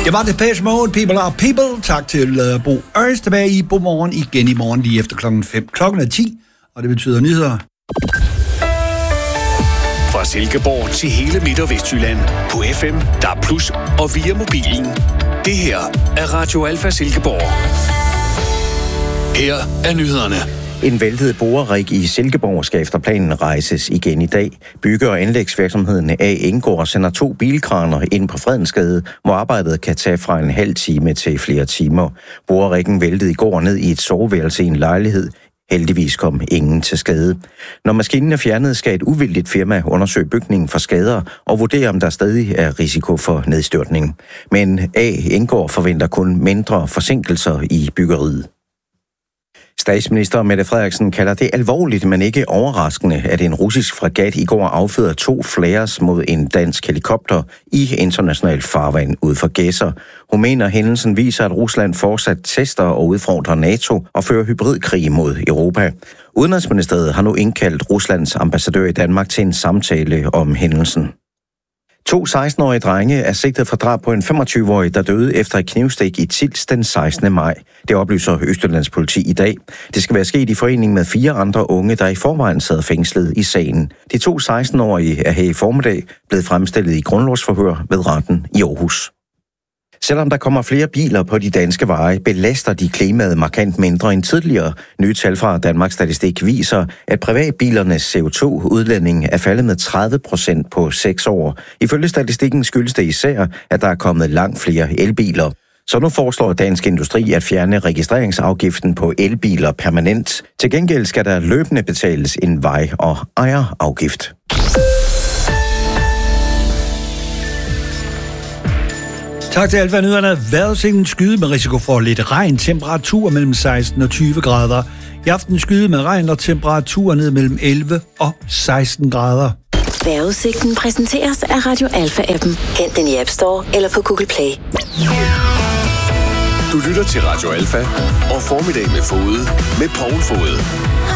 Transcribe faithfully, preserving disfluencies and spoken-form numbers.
Det var Depeche Mode, People Are People. Tak til uh, Bo Ørs tilbage i Bo Morgen igen i morgen lige efter klokken fem. Klokken er ti, og det betyder nyheder. Fra Silkeborg til hele Midt- og Vestjylland på F M, D A B plus, og via mobilen. Det her er Radio Alfa Silkeborg. Her er nyhederne. En væltet borerig i Silkeborg skal efter planen rejses igen i dag. Bygge- og anlægsvirksomheden A. Enggaard sender to bilkraner ind på Fredensgade, hvor arbejdet kan tage fra en halv time til flere timer. Boreriggen væltede i går ned i et soveværelse i en lejlighed. Heldigvis kom ingen til skade. Når maskinen er fjernet, skal et uvildigt firma undersøge bygningen for skader og vurdere, om der stadig er risiko for nedstyrtning. Men A. Enggaard forventer kun mindre forsinkelser i byggeriet. Statsminister Mette Frederiksen kalder det alvorligt, men ikke overraskende, at en russisk fregat i går affyrede to flares mod en dansk helikopter i international farvand ud for Gedser. Hun mener, at hændelsen viser, at Rusland fortsat tester og udfordrer NATO og fører hybridkrig mod Europa. Udenrigsministeriet har nu indkaldt Ruslands ambassadør i Danmark til en samtale om hændelsen. To seksten-årige drenge er sigtet for drab på en femogtyve-årig, der døde efter et knivstik i Tilst den sekstende maj. Det oplyser Østjyllands politi i dag. Det skal være sket i forening med fire andre unge, der i forvejen sad fængslet i sagen. De to seksten-årige er her i formiddag blevet fremstillet i grundlovsforhør ved retten i Aarhus. Selvom der kommer flere biler på de danske veje, belaster de klimaet markant mindre end tidligere. Nye tal fra Danmarks Statistik viser, at privatbilernes C O to udledning er faldet med tredive procent på seks år. Ifølge statistikken skyldes det især, at der er kommet langt flere elbiler. Så nu foreslår Dansk Industri at fjerne registreringsafgiften på elbiler permanent. Til gengæld skal der løbende betales en vej- og ejerafgift. Tak til Alfa Nyhederne. Vejrudsigten skyde med risiko for lidt regn. Temperatur mellem seksten og tyve grader. I aften skyde med regn og temperatur ned mellem elleve og seksten grader. Vejrudsigten præsenteres af Radio Alfa-appen. Hent den i App Store eller på Google Play. Du lytter til Radio Alfa og Formiddag med Fode med Poul Fode.